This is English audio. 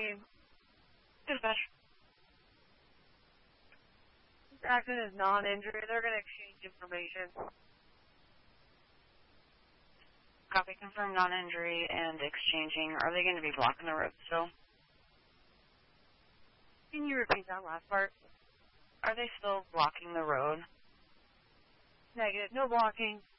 team. Dispatch. This accident is non-injury. They're going to exchange information. Copy, confirm non-injury and exchanging. Are they going to be blocking the road still? Can you repeat that last part? Are they still blocking the road? Negative. No blocking.